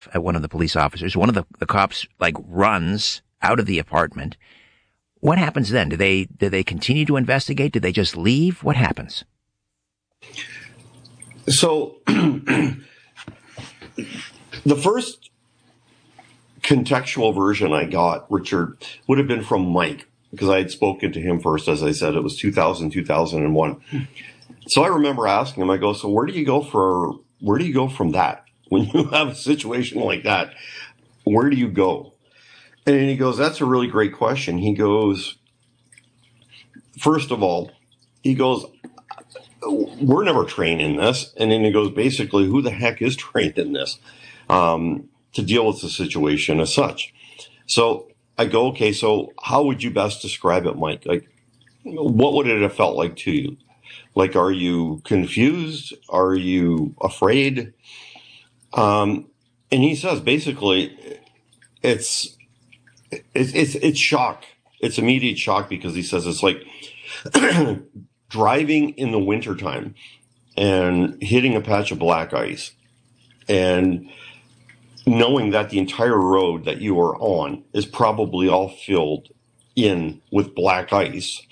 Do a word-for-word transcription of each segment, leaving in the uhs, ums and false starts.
at one of the police officers. One of the, the cops like runs out of the apartment. What happens then? Do they do they continue to investigate? Do they just leave? What happens? So the first contextual version I got, Richard, would have been from Mike, because I had spoken to him first. As I said, it was two thousand, two thousand one. So I remember asking him, I go, so where do you go for, where do you go from that? When you have a situation like that, where do you go? And he goes, that's a really great question. He goes, first of all, he goes, we're never trained in this. And then he goes, basically, who the heck is trained in this um, to deal with the situation as such? So I go, okay, so how would you best describe it, Mike? Like, what would it have felt like to you? Like, are you confused? Are you afraid? Um, and he says, basically, it's, it's, it's, it's shock. It's immediate shock, because he says it's like driving in the wintertime and hitting a patch of black ice and knowing that the entire road that you are on is probably all filled in with black ice.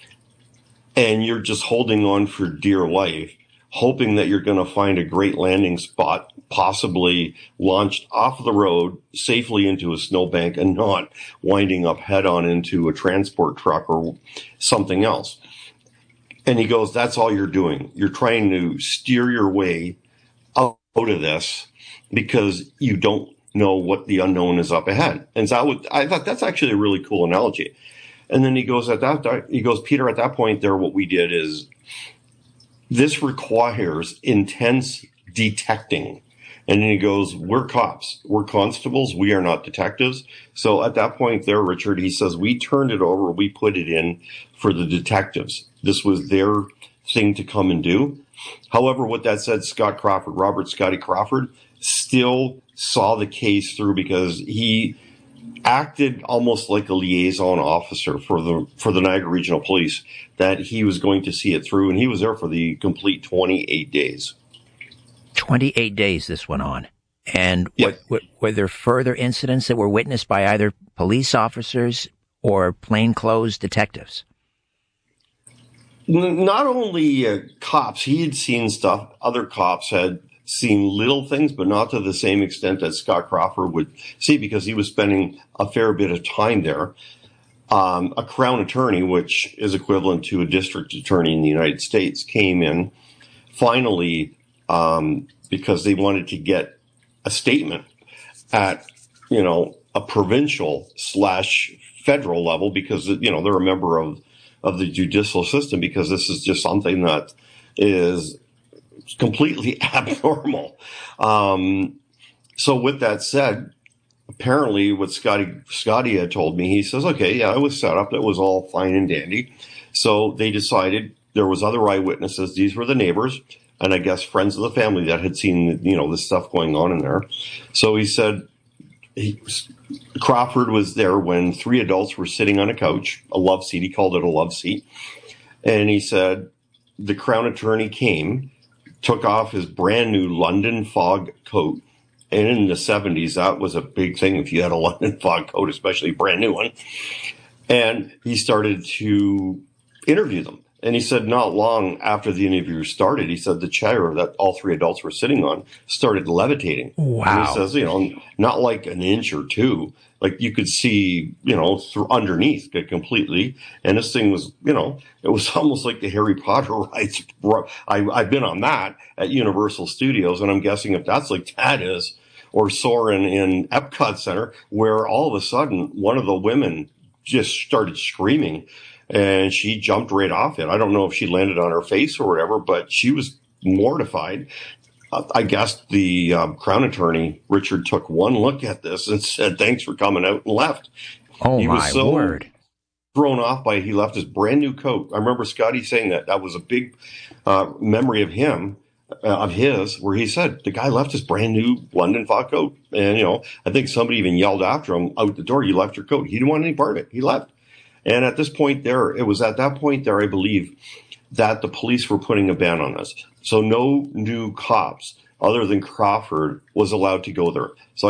And you're just holding on for dear life, hoping that you're going to find a great landing spot, possibly launched off the road safely into a snowbank and not winding up head on into a transport truck or something else. And he goes, that's all you're doing. You're trying to steer your way out of this because you don't know what the unknown is up ahead. And so I, would, I thought that's actually a really cool analogy. And then he goes, at that, he goes, Peter, at that point there, what we did is this requires intense detecting. And then he goes, we're cops, we're constables, we are not detectives. So at that point there, Richard, he says, we turned it over, we put it in for the detectives. This was their thing to come and do. However, with that said, Scott Crawford, Robert Scotty Crawford, still saw the case through because he acted almost like a liaison officer for the for the Niagara Regional Police, that he was going to see it through, and he was there for the complete twenty-eight days. twenty-eight days this went on. And Yeah. what, what, were there further incidents that were witnessed by either police officers or plainclothes detectives? N- Not only uh, cops, he had seen stuff, other cops had seen little things, but not to the same extent that Scott Crawford would see, because he was spending a fair bit of time there. Um, a Crown attorney, which is equivalent to a district attorney in the United States, came in finally um, because they wanted to get a statement at, you know, a provincial slash federal level, because, you know, they're a member of, of the judicial system, because this is just something that is completely abnormal. Um, so with that said, apparently what Scotty, Scotty had told me, he says, okay, yeah, it was set up. It was all fine and dandy. So they decided there was other eyewitnesses. These were the neighbors and I guess friends of the family that had seen, you know, this stuff going on in there. So he said he, Crawford was there when three adults were sitting on a couch, a love seat. He called it a love seat. And he said the Crown attorney came, took off his brand new London fog coat. And in the seventies, that was a big thing if you had a London fog coat, especially a brand new one. And he started to interview them. And he said not long after the interview started, he said the chair that all three adults were sitting on started levitating. Wow. And he says, you know, not like an inch or two. Like you could see, you know, through underneath it completely. And this thing was, you know, it was almost like the Harry Potter rides. I, I've been on that at Universal Studios, and I'm guessing if that's like that is, or Soarin' in Epcot Center, where all of a sudden one of the women just started screaming and she jumped right off it. I don't know if she landed on her face or whatever, but she was mortified. Uh, I guess the um, Crown attorney, Richard, took one look at this and said, thanks for coming out, and left. Oh, he my was so word. thrown off by it. He left his brand new coat. I remember Scotty saying that. That was a big uh, memory of him, uh, of his, where he said the guy left his brand new London fog coat. And, you know, I think somebody even yelled after him out the door, you left your coat. He didn't want any part of it. He left. And at this point there, it was at that point there, I believe, that the police were putting a ban on this. So no new cops other than Crawford was allowed to go there. So